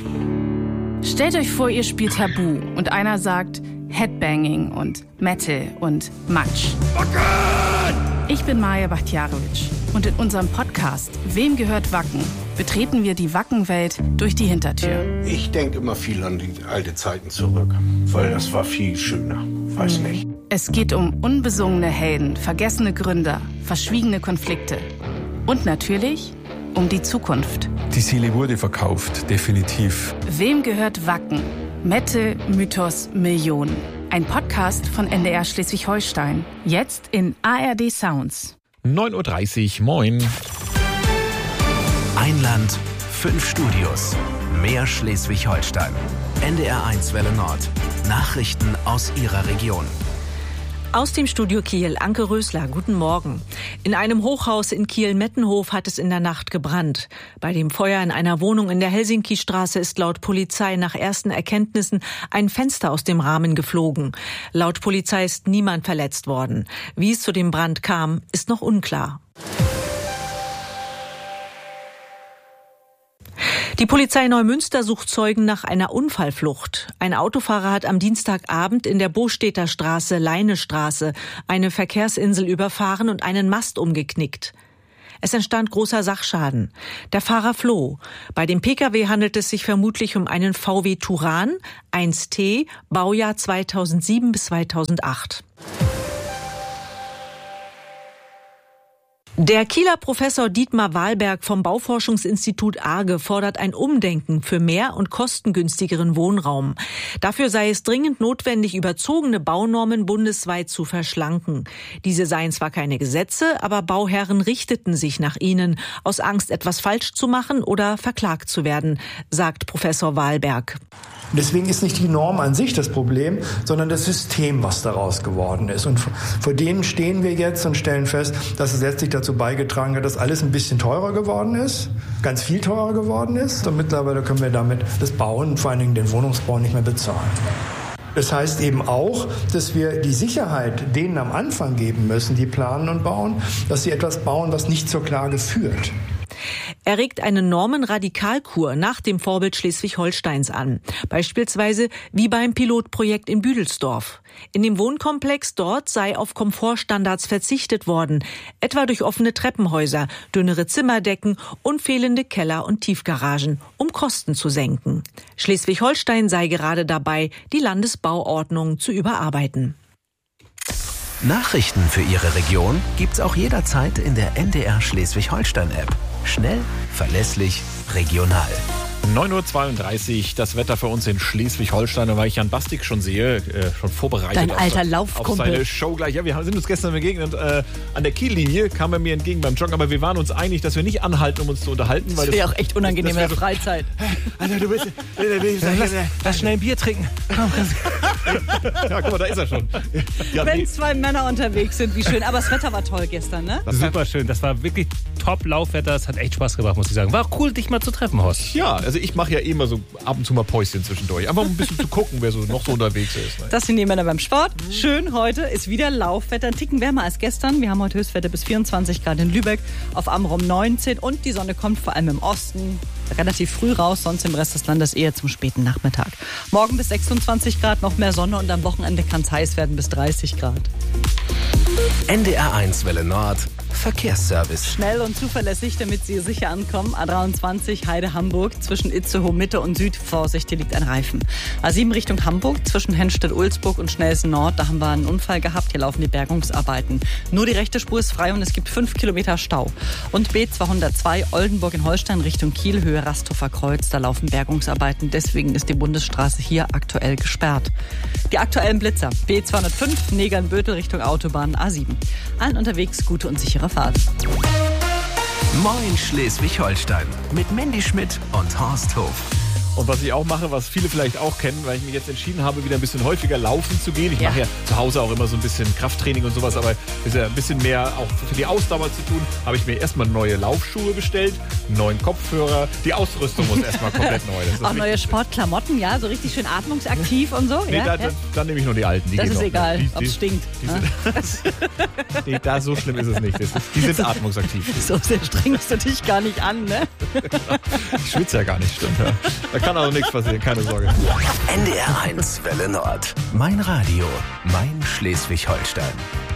Stellt euch vor, ihr spielt Tabu und einer sagt Headbanging und Metal und Matsch. Ich bin Maja Bachtjarowitsch und in unserem Podcast Wem gehört Wacken? Betreten wir die Wackenwelt durch die Hintertür. Ich denke immer viel an die alten Zeiten zurück, weil das war viel schöner. Weiß nicht. Es geht um unbesungene Helden, vergessene Gründer, verschwiegene Konflikte und natürlich um die Zukunft. Die Seele wurde verkauft, definitiv. Wem gehört Wacken? Metal, Mythos, Millionen. Ein Podcast von NDR Schleswig-Holstein. Jetzt in ARD Sounds. 9.30 Uhr, moin. Ein Land, 5 Studios. Mehr Schleswig-Holstein. NDR1 Welle Nord. Nachrichten aus Ihrer Region. Aus dem Studio Kiel, Anke Rösler, guten Morgen. In einem Hochhaus in Kiel-Mettenhof hat es in der Nacht gebrannt. Bei dem Feuer in einer Wohnung in der Helsinki-Straße ist laut Polizei nach ersten Erkenntnissen ein Fenster aus dem Rahmen geflogen. Laut Polizei ist niemand verletzt worden. Wie es zu dem Brand kam, ist noch unklar. Die Polizei Neumünster sucht Zeugen nach einer Unfallflucht. Ein Autofahrer hat am Dienstagabend in der Bostädter Straße, Leinestraße, eine Verkehrsinsel überfahren und einen Mast umgeknickt. Es entstand großer Sachschaden. Der Fahrer floh. Bei dem Pkw handelt es sich vermutlich um einen VW Touran 1T, Baujahr 2007 bis 2008. Der Kieler Professor Dietmar Wahlberg vom Bauforschungsinstitut Arge fordert ein Umdenken für mehr und kostengünstigeren Wohnraum. Dafür sei es dringend notwendig, überzogene Baunormen bundesweit zu verschlanken. Diese seien zwar keine Gesetze, aber Bauherren richteten sich nach ihnen, aus Angst, etwas falsch zu machen oder verklagt zu werden, sagt Professor Wahlberg. Deswegen ist nicht die Norm an sich das Problem, sondern das System, was daraus geworden ist. Und vor denen stehen wir jetzt und stellen fest, dass es letztlich dazu beigetragen hat, dass alles ein bisschen teurer geworden ist, ganz viel teurer geworden ist. Und mittlerweile können wir damit das Bauen, vor allen Dingen den Wohnungsbau, nicht mehr bezahlen. Das heißt eben auch, dass wir die Sicherheit denen am Anfang geben müssen, die planen und bauen, dass sie etwas bauen, was nicht zur Klage führt. Er regt eine Normenradikalkur nach dem Vorbild Schleswig-Holsteins an. Beispielsweise wie beim Pilotprojekt in Büdelsdorf. In dem Wohnkomplex dort sei auf Komfortstandards verzichtet worden, etwa durch offene Treppenhäuser, dünnere Zimmerdecken und fehlende Keller- und Tiefgaragen, um Kosten zu senken. Schleswig-Holstein sei gerade dabei, die Landesbauordnung zu überarbeiten. Nachrichten für Ihre Region gibt's auch jederzeit in der NDR Schleswig-Holstein-App. Schnell, verlässlich, regional. 9.32 Uhr, das Wetter für uns in Schleswig-Holstein, weil ich Jan Bastik schon sehe, schon vorbereitet Dein alter Laufkumpel. Auf seine Show gleich. Ja, wir sind uns gestern begegnet, an der Kiellinie kam er mir entgegen beim Joggen, aber wir waren uns einig, dass wir nicht anhalten, um uns zu unterhalten. Weil das wäre auch echt unangenehm in der Freizeit. Alter, du bist... Lass schnell ein Bier trinken. Ja, guck mal, da ist er schon. Ja, wenn zwei Männer unterwegs sind, wie schön. Aber das Wetter war toll gestern, ne? Super schön, das war wirklich Top-Laufwetter, das hat echt Spaß gemacht, muss ich sagen. War auch cool, dich mal zu treffen, Horst. Ja, also ich mache ja immer so ab und zu mal Päuschen zwischendurch. Einfach um ein bisschen zu gucken, wer so noch so unterwegs ist. Ne? Das sind die Männer beim Sport. Schön, heute ist wieder Laufwetter. Ein Ticken wärmer als gestern. Wir haben heute Höchstwerte bis 24 Grad in Lübeck, auf Amrum 19. Und die Sonne kommt vor allem im Osten relativ früh raus, sonst im Rest des Landes eher zum späten Nachmittag. Morgen bis 26 Grad, noch mehr Sonne und am Wochenende kann es heiß werden bis 30 Grad. NDR1 Welle Nord. Verkehrsservice. Schnell und zuverlässig, damit Sie sicher ankommen. A23 Heide-Hamburg zwischen Itzehoe Mitte und Süd. Vorsicht, hier liegt ein Reifen. A7 Richtung Hamburg zwischen Hennstedt-Ulzburg und Schnelsen Nord. Da haben wir einen Unfall gehabt. Hier laufen die Bergungsarbeiten. Nur die rechte Spur ist frei und es gibt 5 Kilometer Stau. Und B202 Oldenburg in Holstein Richtung Kiel, Höhe Rasthofer Kreuz. Da laufen Bergungsarbeiten. Deswegen ist die Bundesstraße hier aktuell gesperrt. Die aktuellen Blitzer. B205 Negern-Bötel Richtung Autobahn A7. Allen unterwegs gute und sichere Fahrt. Moin Schleswig-Holstein mit Mandy Schmidt und Horst Hof. Und was ich auch mache, was viele vielleicht auch kennen, weil ich mich jetzt entschieden habe, wieder ein bisschen häufiger laufen zu gehen. Ich mache ja zu Hause auch immer so ein bisschen Krafttraining und sowas, aber ist ja ein bisschen mehr auch für die Ausdauer zu tun. Habe ich mir erstmal neue Laufschuhe bestellt, einen neuen Kopfhörer. Die Ausrüstung muss erstmal komplett neu. Das ist auch neue Sportklamotten, ja, so richtig schön atmungsaktiv und so. Nee, ja, dann nehme ich nur die alten. Die das ist noch, egal, ob es stinkt. Nee, da so schlimm ist es nicht. Die sind atmungsaktiv. So sehr strengst du dich gar nicht an, ne? Ich schwitze ja gar nicht, stimmt. Ja. Da kann auch nichts passieren, keine Sorge. NDR 1 Welle Nord. Mein Radio, mein Schleswig-Holstein.